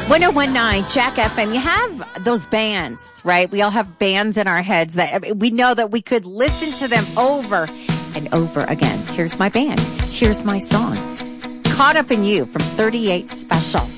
1019 Jack FM. You have those bands, right? We all have bands in our heads that we know that we could listen to them over and over again. Here's my band. Here's my song. Caught Up in You from 38 Special.